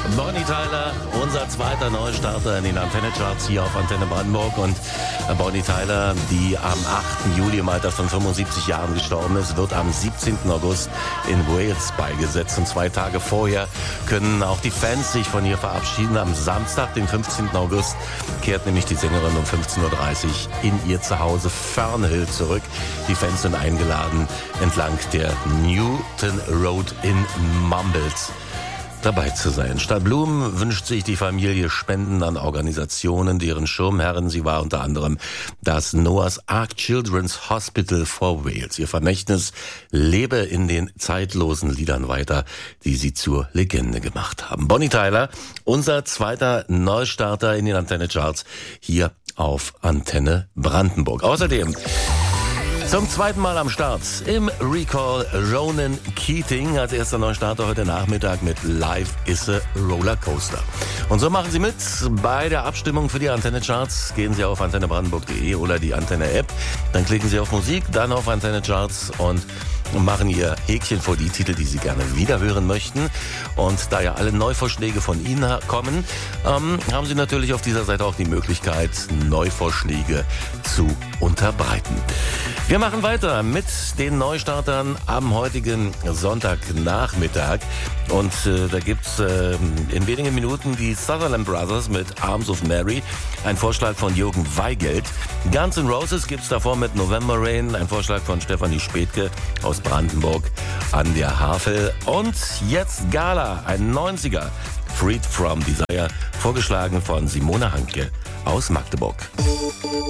Bonnie Tyler, unser zweiter Neustarter in den Antenne-Charts hier auf Antenne Brandenburg. Und Bonnie Tyler, die am 8. Juli im Alter von 75 Jahren gestorben ist, wird am 17. August in Wales beigesetzt. Und 2 Tage vorher können auch die Fans sich von ihr verabschieden. Am Samstag, den 15. August, kehrt nämlich die Sängerin um 15.30 Uhr in ihr Zuhause Fernhill zurück. Die Fans sind eingeladen, entlang der Newton Road in Mumbles dabei zu sein. Statt Blumen wünscht sich die Familie Spenden an Organisationen, deren Schirmherren sie war, unter anderem das Noah's Ark Children's Hospital for Wales. Ihr Vermächtnis lebe in den zeitlosen Liedern weiter, die sie zur Legende gemacht haben. Bonnie Tyler, unser zweiter Neustarter in den Antenne-Charts hier auf Antenne Brandenburg. Außerdem zum zweiten Mal am Start im Recall Ronan Keating als erster Neustarter heute Nachmittag mit Life is a Rollercoaster. Und so machen Sie mit bei der Abstimmung für die Antenne-Charts. Gehen Sie auf antennebrandenburg.de oder die Antenne-App. Dann klicken Sie auf Musik, dann auf Antenne-Charts und machen Ihr Häkchen vor die Titel, die Sie gerne wiederhören möchten. Und da ja alle Neuvorschläge von Ihnen kommen, haben Sie natürlich auf dieser Seite auch die Möglichkeit, Neuvorschläge zu unterbreiten. Wir machen weiter mit den Neustartern am heutigen Sonntagnachmittag. Und da gibt's in wenigen Minuten die Sutherland Brothers mit Arms of Mary, ein Vorschlag von Jürgen Weigelt. Guns N' Roses gibt's davor mit November Rain, ein Vorschlag von Stefanie Spätke aus Brandenburg an der Havel. Und jetzt Gala, ein 90er, Freed from Desire, vorgeschlagen von Simone Hanke aus Magdeburg.